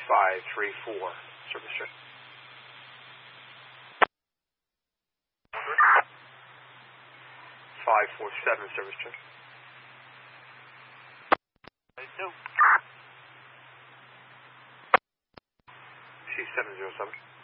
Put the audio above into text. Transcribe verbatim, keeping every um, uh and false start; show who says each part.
Speaker 1: five three four, service check. five four seven, service check.
Speaker 2: two.
Speaker 1: C seven zero seven.